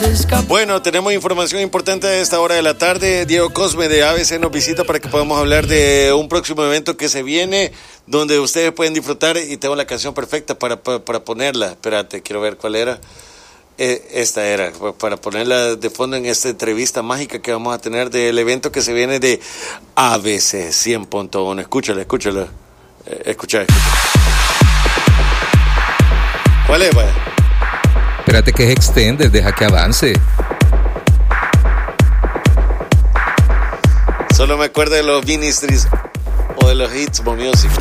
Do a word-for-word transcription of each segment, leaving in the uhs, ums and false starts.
Bueno, tenemos información importante a esta hora de la tarde. Diego Cosme de A B C nos visita para que podamos hablar de un próximo evento que se viene, donde ustedes pueden disfrutar, y tengo la canción perfecta para, para, para ponerla. Espérate, quiero ver cuál era. Eh, esta era, para ponerla de fondo en esta entrevista mágica que vamos a tener del evento que se viene de A B C cien punto uno. Escúchala, escúchala. Eh, escucha, escucha. ¿Cuál es, vaya? Espérate que es Extended, deja que avance. Solo me acuerdo de los Ministries o de los Hits More Music.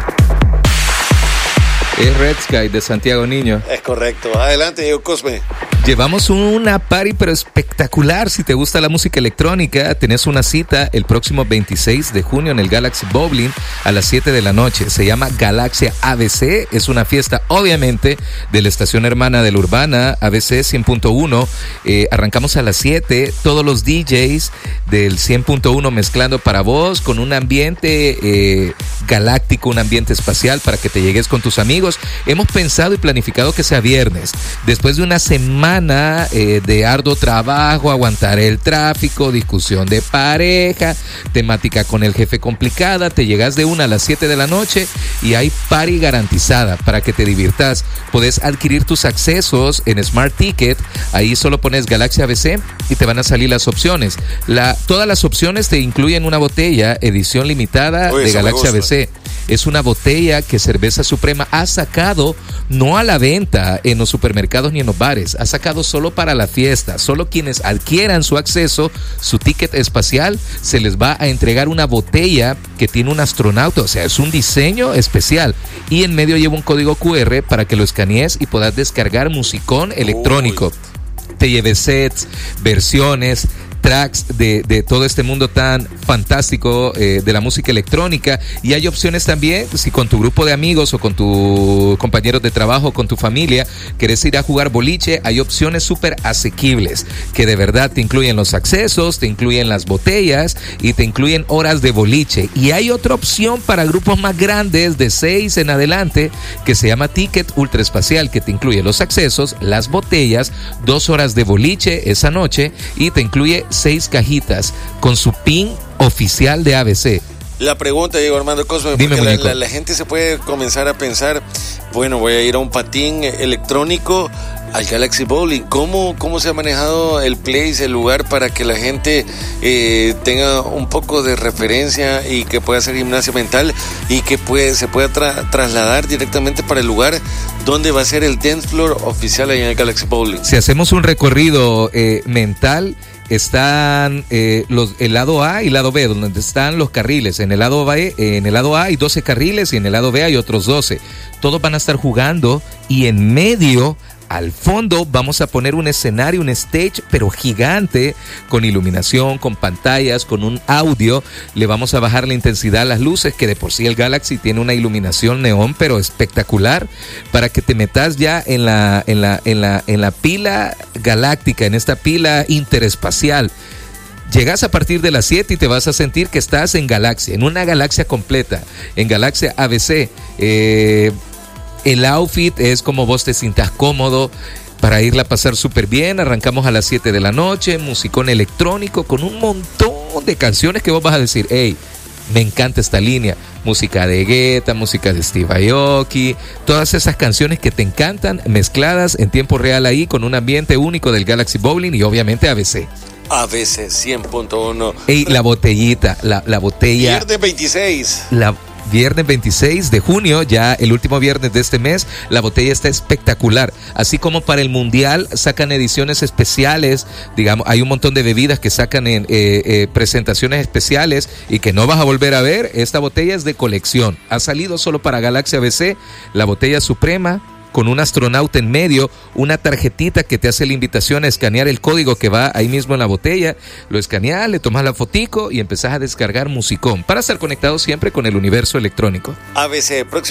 Es Red Sky de Santiago Niño. Es correcto. Adelante, Diego Cosme. Llevamos una party pero espectacular. Si te gusta la música electrónica, tenés una cita el próximo veintiséis de junio en el Galaxy Bowling a las siete de la noche. Se llama Galaxia A B C. Es una fiesta, obviamente, de la estación hermana de la Urbana, A B C cien punto uno. Eh, arrancamos a las siete. Todos los D Js del cien punto uno mezclando para vos con un ambiente eh, galáctico, un ambiente espacial para que te llegues con tus amigos. Hemos pensado y planificado que sea viernes. Después de una semana Eh, de arduo trabajo, aguantar el tráfico, discusión de pareja, temática con el jefe complicada, te llegas de una a las siete de la noche y hay party garantizada para que te diviertas. Podés adquirir tus accesos en Smart Ticket, ahí solo pones Galaxia A B C y te van a salir las opciones. La, todas las opciones te incluyen una botella edición limitada Uy, de Galaxia A B C. Es una botella que Cerveza Suprema ha sacado no a la venta en los supermercados ni en los bares, ha sacado solo para la fiesta. Solo quienes adquieran su acceso, su ticket espacial, se les va a entregar una botella que tiene un astronauta, o sea, es un diseño especial. Y en medio lleva un código cu erre para que lo escanees y puedas descargar musicón electrónico. Uy. Te lleves sets, versiones, tracks de, de todo este mundo tan fantástico eh, de la música electrónica, y hay opciones también si con tu grupo de amigos o con tus compañeros de trabajo, con tu familia querés ir a jugar boliche. Hay opciones súper asequibles que de verdad te incluyen los accesos, te incluyen las botellas y te incluyen horas de boliche. Y hay otra opción para grupos más grandes de seis en adelante que se llama Ticket Ultra Espacial, que te incluye los accesos, las botellas, dos horas de boliche esa noche y te incluye seis cajitas con su pin oficial de A B C. La pregunta, Diego Armando Cosme, Dime, porque la, la, la gente se puede comenzar a pensar, bueno, voy a ir a un patín electrónico al Galaxy Bowling. ¿Cómo, cómo se ha manejado el place, el lugar, para que la gente eh, tenga un poco de referencia y que pueda hacer gimnasia mental y que puede, se pueda tra- trasladar directamente para el lugar donde va a ser el dance floor oficial ahí en el Galaxy Bowling? Si hacemos un recorrido eh, mental, están eh, los, el lado A y el lado B, donde están los carriles. En el lado B, en el lado A hay doce carriles y en el lado B hay otros doce. Todos van a estar jugando y en medio, al fondo, vamos a poner un escenario, un stage, pero gigante, con iluminación, con pantallas, con un audio. Le vamos a bajar la intensidad a las luces, que de por sí el Galaxy tiene una iluminación neón, pero espectacular, para que te metas ya en la, en la, en la, en la pila galáctica, en esta pila interespacial. Llegas a partir de las siete y te vas a sentir que estás en Galaxia, en una galaxia completa, en Galaxia A B C. Eh... El outfit es como vos te sientas cómodo para irla a pasar súper bien. Arrancamos a las siete de la noche, musicón electrónico con un montón de canciones que vos vas a decir, hey, me encanta esta línea. Música de Guetta, música de Steve Aoki, todas esas canciones que te encantan, mezcladas en tiempo real ahí con un ambiente único del Galaxy Bowling y obviamente A B C. A B C cien punto uno. Ey, la botellita, la, la botella. Viernes veintiséis. La Viernes veintiséis de junio, ya el último viernes de este mes, la botella está espectacular. Así como para el Mundial sacan ediciones especiales, digamos, hay un montón de bebidas que sacan en eh, eh, presentaciones especiales y que no vas a volver a ver. Esta botella es de colección. Ha salido solo para Galaxia A B C, la botella suprema, con un astronauta en medio, una tarjetita que te hace la invitación a escanear el código que va ahí mismo en la botella, lo escaneas, le tomas la fotico y empezás a descargar musicón para estar conectado siempre con el universo electrónico. A B C, próximo